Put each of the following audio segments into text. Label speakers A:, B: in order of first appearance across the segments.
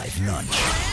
A: Live Lunch.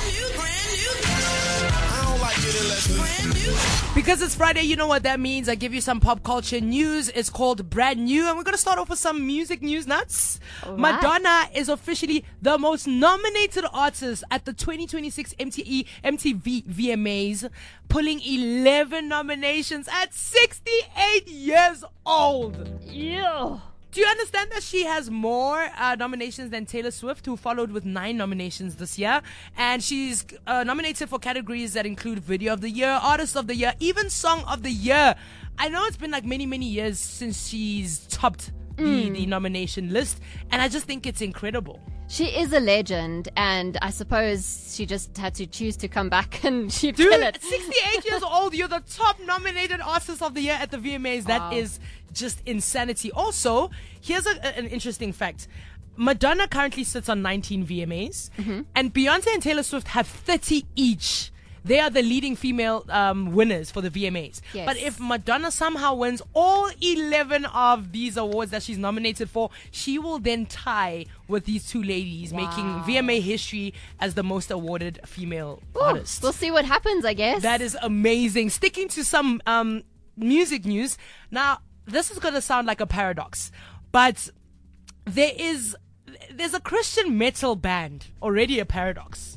B: I don't like it unless
C: Because it's Friday, you know what that means. I give you some pop culture news. It's called Brand New. And we're going to start off with some music news nuts.
D: All right.
C: Madonna is officially the most nominated artist at the 2026 MTV VMAs, pulling 11 nominations at 68 years old.
D: Yeah.
C: Do you understand that she has more nominations than Taylor Swift, who followed with 9 nominations this year? And she's nominated for categories that include Video of the Year, Artist of the Year, even Song of the Year. I know it's been like many, many years since she's topped the nomination list, and I just think it's incredible.
D: She is a legend, and I suppose she just had to choose to come back and she
C: Dude,
D: kill it.
C: 68 years old, you're the top nominated artist of the year at the VMAs.
D: Wow.
C: That is just insanity. Also, here's an interesting fact. Madonna currently sits on 19 VMAs, and Beyonce and Taylor Swift have 30 each. They are the leading female winners for the VMAs.
D: Yes.
C: But if Madonna somehow wins all 11 of these awards that she's nominated for, she will then tie with these two ladies, making VMA history as the most awarded female artist.
D: We'll see what happens, I guess.
C: That is amazing. Sticking to some music news. Now, this is going to sound like a paradox, but there's a Christian metal band, already a paradox.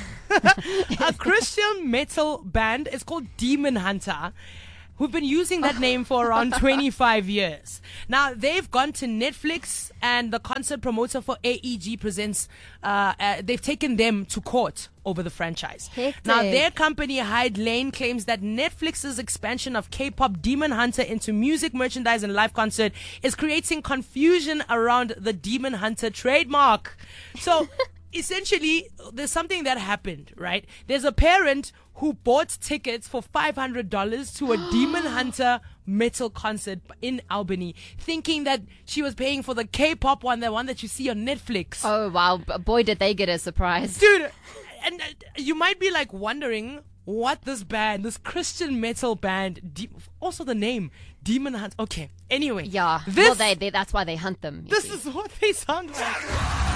C: A Christian metal band is called Demon Hunter, who've been using that name for around 25 years. Now, they've gone to Netflix, and the concert promoter for AEG presents, they've taken them to court over the franchise.
D: Hectic.
C: Now, their company, Hyde Lane, claims that Netflix's expansion of K-pop Demon Hunter into music, merchandise, and live concert is creating confusion around the Demon Hunter trademark. So, essentially, there's something that happened, right? There's a parent who bought tickets for $500 to a Demon Hunter metal concert in Albany, thinking that she was paying for the K-pop one, the one that you see on Netflix.
D: Oh, wow. Boy, did they get a surprise.
C: Dude, and you might be like wondering what this band, this Christian metal band, also the name, Demon Hunter. Okay, anyway.
D: Yeah.
C: This,
D: Well, that's why they hunt them. you
C: this
D: see.
C: is what they sound like.